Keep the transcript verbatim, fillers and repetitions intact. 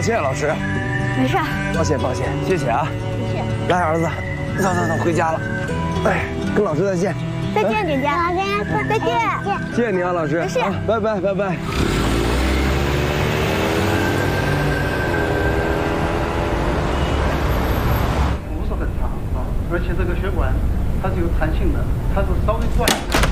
谢老师。 没事。 抱歉抱歉，谢谢啊。 谢谢。 来，儿子，走走走，回家了。哎，跟老师再见。 再见，点点。 老师， 再见。 谢谢你啊，老师。 没事。 啊，拜拜拜拜。 不是很长啊，而且这个血管它是有弹性的，它是稍微断。